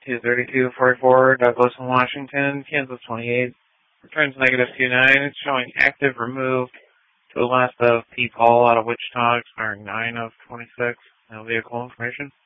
23244, Douglas in Washington, Kansas 28. Returns -29. It's showing active removed to the last of P. Paul out of Wichita, expiring 9 of 26. No vehicle information.